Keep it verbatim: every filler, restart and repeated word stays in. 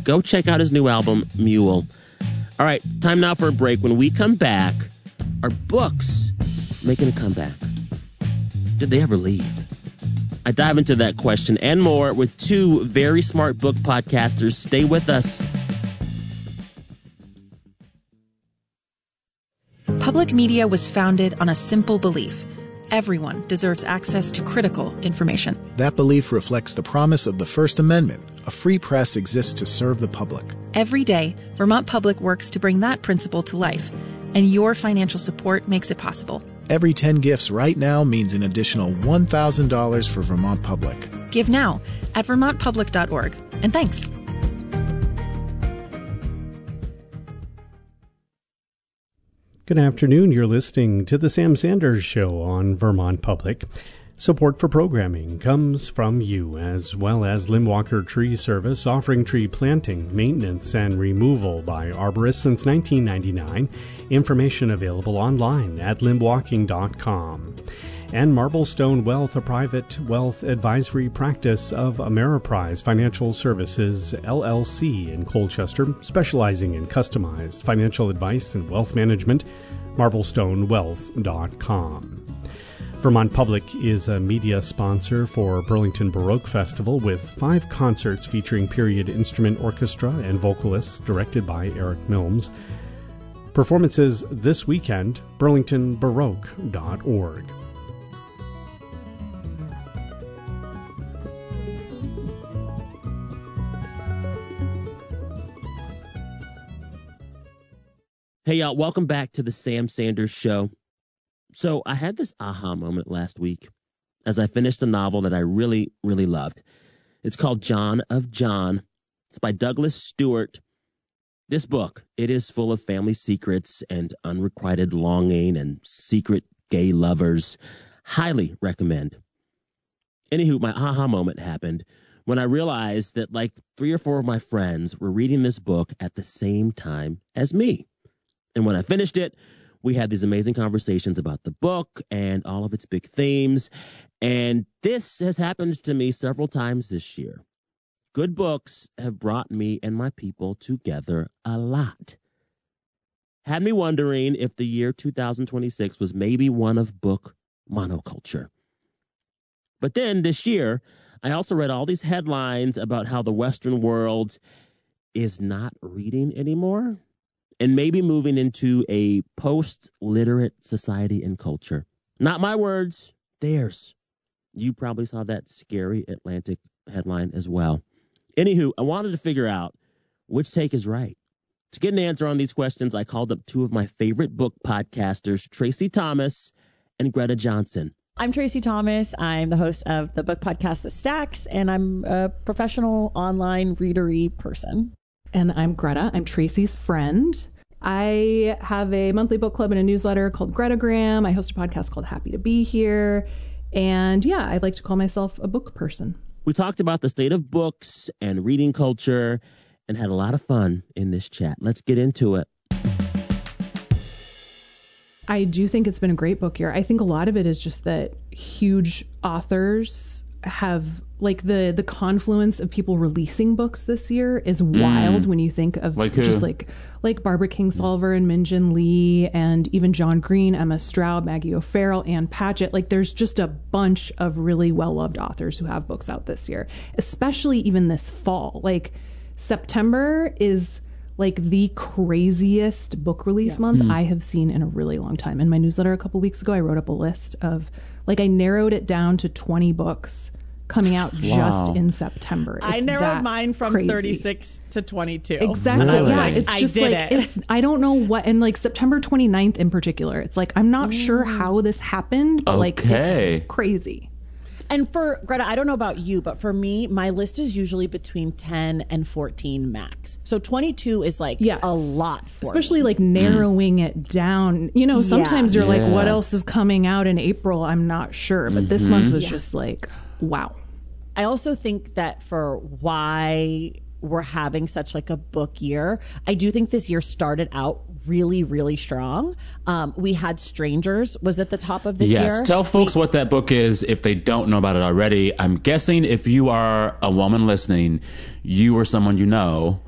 go check out his new album, Mule. All right, time now for a break. When we come back, are books making a comeback? Did they ever leave? I dive into that question and more with two very smart book podcasters. Stay with us. Public media was founded on a simple belief. Everyone deserves access to critical information. That belief reflects the promise of the First Amendment. A free press exists to serve the public. Every day, Vermont Public works to bring that principle to life, and your financial support makes it possible. Every ten gifts right now means an additional one thousand dollars for Vermont Public. Give now at vermont public dot org. And thanks. Good afternoon. You're listening to The Sam Sanders Show on Vermont Public. Support for programming comes from you, as well as Limwalker Tree Service, offering tree planting, maintenance, and removal by arborists since nineteen ninety-nine. Information available online at limwalking dot com. And Marblestone Wealth, a private wealth advisory practice of Ameriprise Financial Services, L L C in Colchester, specializing in customized financial advice and wealth management, marblestone wealth dot com. Vermont Public is a media sponsor for Burlington Baroque Festival with five concerts featuring period instrument orchestra and vocalists directed by Eric Milms. Performances this weekend, burlington baroque dot org. Hey, y'all, welcome back to the Sam Sanders Show. So I had this aha moment last week as I finished a novel that I really, really loved. It's called John of John. It's by Douglas Stewart. This book, it is full of family secrets and unrequited longing and secret gay lovers. Highly recommend. Anywho, my aha moment happened when I realized that like three or four of my friends were reading this book at the same time as me. And when I finished it, we had these amazing conversations about the book and all of its big themes. And this has happened to me several times this year. Good books have brought me and my people together a lot. Had me wondering if the year two thousand twenty-six was maybe one of book monoculture. But then this year, I also read all these headlines about how the Western world is not reading anymore. And maybe moving into a post-literate society and culture. Not my words, theirs. You probably saw that scary Atlantic headline as well. Anywho, I wanted to figure out which take is right. To get an answer on these questions, I called up two of my favorite book podcasters, Tracy Thomas and Greta Johnson. I'm Tracy Thomas. I'm the host of the book podcast The Stacks, and I'm a professional online readery person. And I'm Greta. I'm Tracy's friend. I have a monthly book club and a newsletter called Gretagram. I host a podcast called Happy to Be Here. And yeah, I like to call myself a book person. We talked about the state of books and reading culture and had a lot of fun in this chat. Let's get into it. I do think it's been a great book year. I think a lot of it is just that huge authors have, like, the the confluence of people releasing books this year is wild mm. when you think of like just who? like like Barbara Kingsolver and Min Jin Lee and even John Green, Emma Straub, Maggie O'Farrell, Ann Patchett. Like, there's just a bunch of really well-loved authors who have books out this year, especially even this fall. Like, September is like the craziest book release yeah. month mm. I have seen in a really long time. In my newsletter a couple weeks ago, I wrote up a list of, like, I narrowed it down to twenty books coming out wow. just in September. It's I narrowed mine from crazy. thirty-six to twenty-two. Exactly. Really? Yeah, Like, it's I just did like, it. it's, I don't know what, and like September twenty-ninth in particular, it's like, I'm not mm. sure how this happened, but like, okay. it's crazy. And for Greta, I don't know about you, but for me, my list is usually between ten and fourteen max. So twenty-two is like yes. a lot for Especially me. like narrowing mm. it down. You know, sometimes yeah. you're yeah. like, what else is coming out in April? I'm not sure. But mm-hmm. this month was yeah. just like, wow. I also think that for why we're having such like a book year, I do think this year started out really, really strong. Um, we had Strangers was at the top of this yes. year. Yes, tell folks we, what that book is if they don't know about it already. I'm guessing if you are a woman listening, you or someone you know